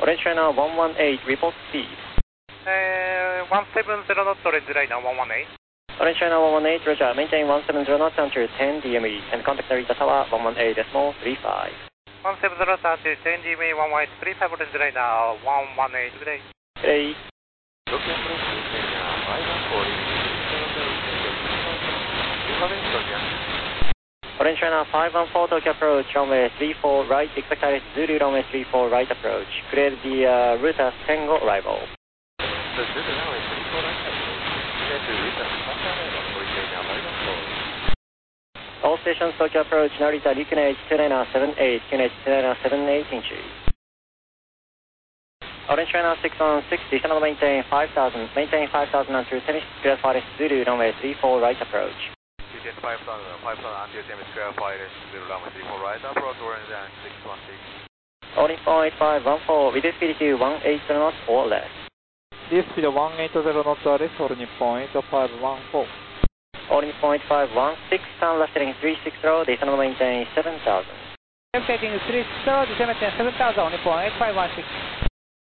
Orange China 118, report speed. 170 knots, Orange Liner 118. Orange China 118, Roger, maintain 170 knots until 10 DME, and contact Narita Tower 118.35. 170 knots until 10 DME 118.35, Orange Liner 118, good day. Good day. Orange China 514 Tokyo approach, runway 34 right, expect Iris Zulu, runway 34 right approach. Clear the Ruta Tengo arrival. All stations Tokyo approach, Narita Ryukyune 2978, QNH 2978 inches. Orange China 616, descend maintain 5000, maintain 5000 until 10 clear for Iris Zulu, runway 34 right approach. 5,000 until 10 square flight is 0 runway 34 right, approach Orange and 616. Holding 48514, with speed to 180 knots or less. This speed 180 knots or less, holding point 514. Holding point 516, turn left heading 360, descend maintain 7000. Left heading 360, descend maintain 7000, only point 516.